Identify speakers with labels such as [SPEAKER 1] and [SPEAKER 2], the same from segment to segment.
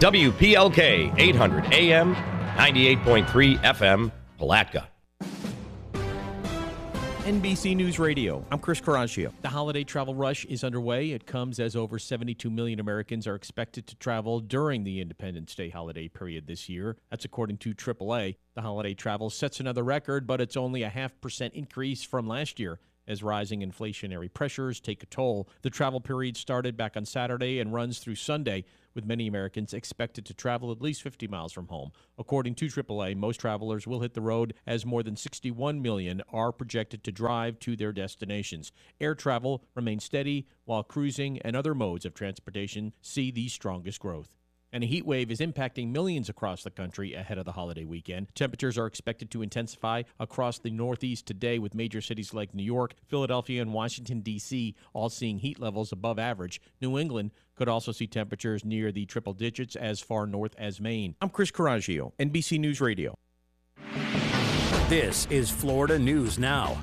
[SPEAKER 1] WPLK 800 AM, 98.3 FM, Palatka.
[SPEAKER 2] NBC News Radio, I'm Chris Coraggio. The holiday travel rush is underway. It comes as over 72 million Americans are expected to travel during the Independence Day holiday period this year. That's according to AAA. The holiday travel sets another record, but it's only a 0.5% increase from last year as rising inflationary pressures take a toll. The travel period started back on Saturday and runs through Sunday, with many Americans expected to travel at least 50 miles from home. According to AAA, most travelers will hit the road as more than 61 million are projected to drive to their destinations. Air travel remains steady, while cruising and other modes of transportation see the strongest growth. And a heat wave is impacting millions across the country ahead of the holiday weekend. Temperatures are expected to intensify across the Northeast today, with major cities like New York, Philadelphia, and Washington, D.C. all seeing heat levels above average. New England could also see temperatures near the triple digits as far north as Maine. I'm Chris Coraggio, NBC News Radio.
[SPEAKER 3] This is Florida News Now.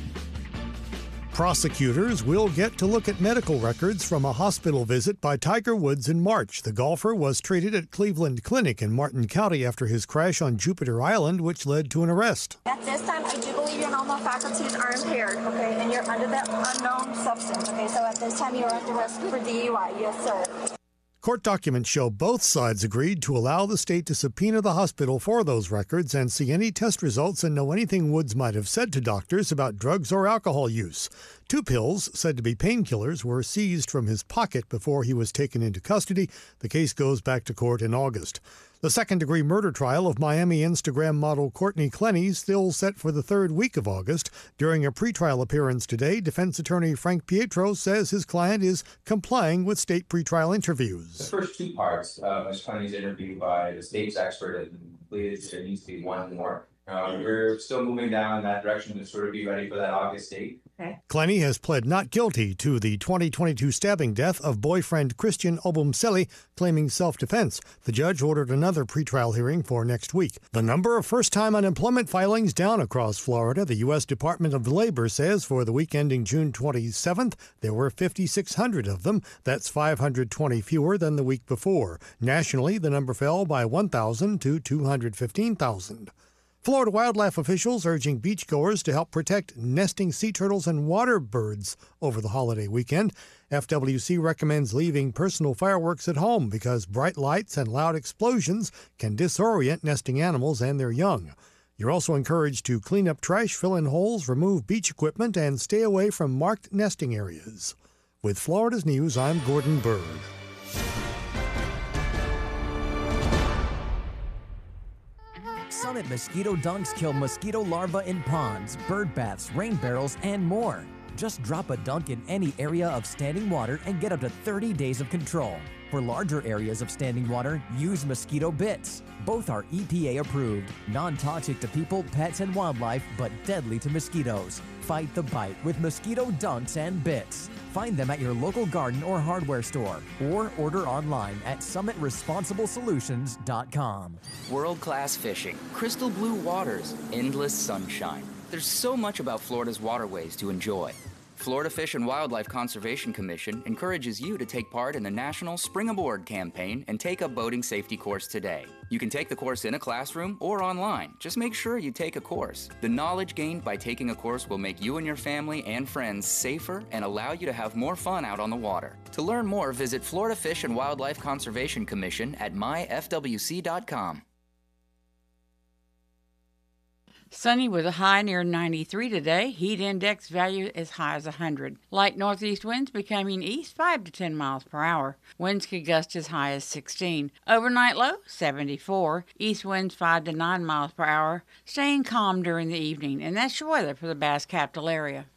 [SPEAKER 4] Prosecutors will get to look at medical records from a hospital visit by Tiger Woods in March. The golfer was treated at Cleveland Clinic in Martin County after his crash on Jupiter Island, which led to an arrest.
[SPEAKER 5] At this time, I do believe your normal faculties are impaired, okay, and you're under that unknown substance, okay? So at this time, you're under arrest for DUI, yes, sir.
[SPEAKER 4] Court documents show both sides agreed to allow the state to subpoena the hospital for those records and see any test results and know anything Woods might have said to doctors about drugs or alcohol use. 2 pills, said to be painkillers, were seized from his pocket before he was taken into custody. The case goes back to court in August. The second-degree murder trial of Miami Instagram model Courtney Clenny still set for the 3rd week of August. During a pretrial appearance today, defense attorney Frank Pietro says his client is complying with state pretrial interviews.
[SPEAKER 6] The first 2 parts of Ms. Clenny's interview by the state's expert have been completed. There needs to be one more. We're still moving down in that direction to sort of be ready for that August date.
[SPEAKER 5] Okay.
[SPEAKER 4] Clenny has pled not guilty to the 2022 stabbing death of boyfriend Christian Obumseli, claiming self-defense. The judge ordered another pretrial hearing for next week. The number of first-time unemployment filings down across Florida. The U.S. Department of Labor says for the week ending June 27th, there were 5,600 of them. That's 520 fewer than the week before. Nationally, the number fell by 1,000 to 215,000. Florida wildlife officials urging beachgoers to help protect nesting sea turtles and water birds over the holiday weekend. FWC recommends leaving personal fireworks at home because bright lights and loud explosions can disorient nesting animals and their young. You're also encouraged to clean up trash, fill in holes, remove beach equipment, and stay away from marked nesting areas. With Florida's News, I'm Gordon Bird.
[SPEAKER 7] Summit Mosquito Dunks kill mosquito larvae in ponds, bird baths, rain barrels, and more. Just drop a dunk in any area of standing water and get up to 30 days of control. For larger areas of standing water, use mosquito bits. Both are EPA approved, non-toxic to people, pets, and wildlife, but deadly to mosquitoes. Fight the bite with mosquito dunks and bits. Find them at your local garden or hardware store, or order online at SummitResponsibleSolutions.com.
[SPEAKER 8] World-class fishing, crystal blue waters, endless sunshine. There's so much about Florida's waterways to enjoy. Florida Fish and Wildlife Conservation Commission encourages you to take part in the National Spring Aboard campaign and take a boating safety course today. You can take the course in a classroom or online. Just make sure you take a course. The knowledge gained by taking a course will make you and your family and friends safer and allow you to have more fun out on the water. To learn more, visit Florida Fish and Wildlife Conservation Commission at myfwc.com.
[SPEAKER 9] Sunny with a high near 93 today. Heat index value as high as 100. Light northeast winds becoming east 5 to 10 miles per hour. Winds could gust as high as 16. Overnight low 74. East winds 5 to 9 miles per hour. Staying calm during the evening. And that's your weather for the Bass Capital area.